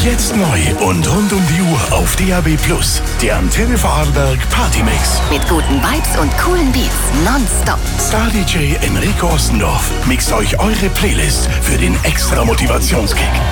Jetzt neu und rund um die Uhr auf DAB+. Der Antenne Vorarlberg Partymix. Mit guten Vibes und coolen Beats nonstop. Star DJ Enrico Ostendorf mixt euch eure Playlist für den extra Motivationskick.